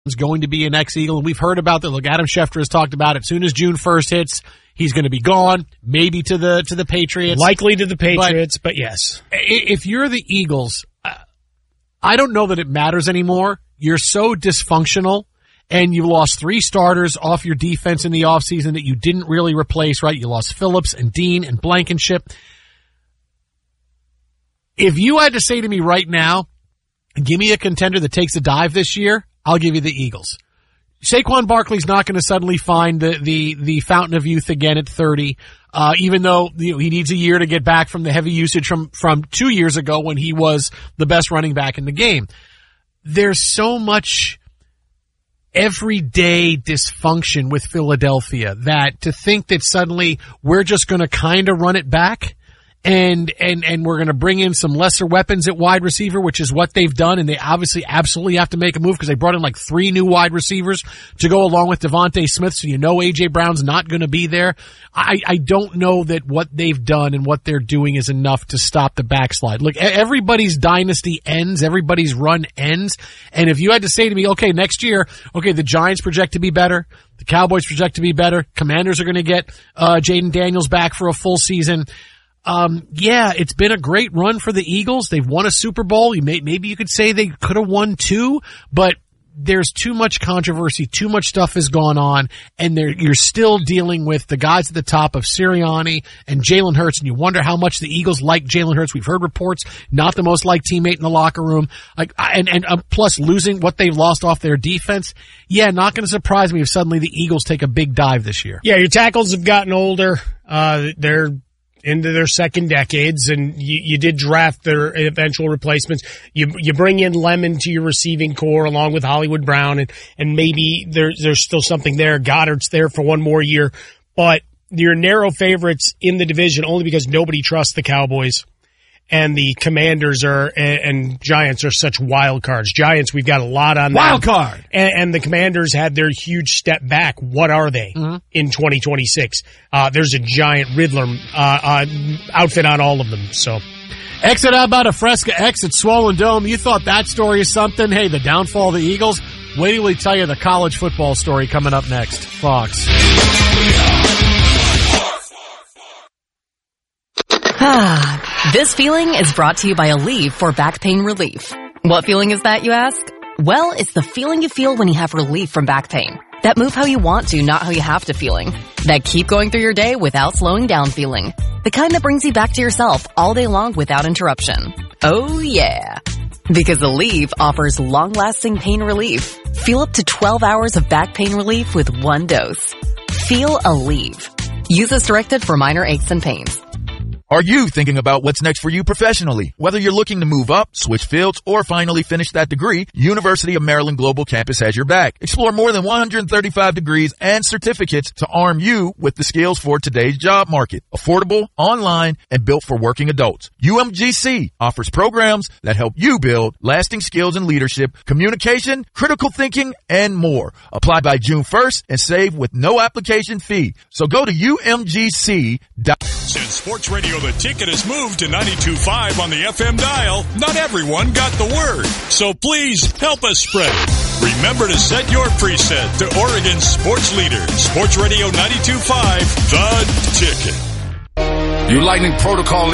is going to be an ex-Eagle, and we've heard about that. Look, Adam Schefter has talked about it. As soon as June 1st hits, he's going to be gone, maybe to the Patriots. Likely to the Patriots, but yes. If you're the Eagles, I don't know that it matters anymore. You're so dysfunctional, and you lost 3 starters off your defense in the offseason that you didn't really replace, right? You lost Phillips and Dean and Blankenship. If you had to say to me right now, give me a contender that takes a dive this year, I'll give you the Eagles. Saquon Barkley's not going to suddenly find the fountain of youth again at 30, even though he needs a year to get back from the heavy usage from 2 years ago when he was the best running back in the game. There's so much everyday dysfunction with Philadelphia that to think that suddenly we're just going to kind of run it back and we're going to bring in some lesser weapons at wide receiver, which is what they've done, and they obviously absolutely have to make a move because they brought in like 3 new wide receivers to go along with Devontae Smith, so A.J. Brown's not going to be there. I don't know that what they've done and what they're doing is enough to stop the backslide. Look, everybody's dynasty ends, everybody's run ends, and if you had to say to me, okay, next year, okay, the Giants project to be better, the Cowboys project to be better, Commanders are going to get Jaden Daniels back for a full season. Yeah, it's been a great run for the Eagles. They've won a Super Bowl. Maybe you could say they could have won 2, but there's too much controversy, too much stuff has gone on, and you're still dealing with the guys at the top of Sirianni and Jalen Hurts, and you wonder how much the Eagles like Jalen Hurts. We've heard reports, not the most liked teammate in the locker room, and plus losing what they've lost off their defense. Yeah, not going to surprise me if suddenly the Eagles take a big dive this year. Yeah, your tackles have gotten older. They're into their second decades, and you did draft their eventual replacements. You bring in Lemon to your receiving core along with Hollywood Brown, and maybe there's still something there. Goddard's there for one more year, but you're narrow favorites in the division only because nobody trusts the Cowboys. And the Commanders and Giants are such wild cards. Giants, we've got a lot on them. Wild card. And the Commanders had their huge step back. What are they in 2026? There's a giant Riddler outfit on all of them. So, Exit out about a Fresca X at Swollen Dome. You thought that story is something? Hey, the downfall of the Eagles. Wait till we tell you the college football story coming up next. Fox. This feeling is brought to you by Aleve for back pain relief. What feeling is that, you ask? Well, it's the feeling you feel when you have relief from back pain. That move how you want to, not how you have to feeling. That keep going through your day without slowing down feeling. The kind that brings you back to yourself all day long without interruption. Oh yeah. Because Aleve offers long-lasting pain relief. Feel up to 12 hours of back pain relief with one dose. Feel Aleve. Use as directed for minor aches and pains. Are you thinking about what's next for you professionally? Whether you're looking to move up, switch fields, or finally finish that degree, University of Maryland Global Campus has your back. Explore more than 135 degrees and certificates to arm you with the skills for today's job market. Affordable, online, and built for working adults. UMGC offers programs that help you build lasting skills in leadership, communication, critical thinking, and more. Apply by June 1st and save with no application fee. So go to umgc.com. Since Sports Radio The Ticket has moved to 92.5 on the FM dial, not everyone got the word. So please help us spread it. Remember to set your preset to Oregon's sports leader, Sports Radio 92.5, The Ticket. Your Lightning Protocol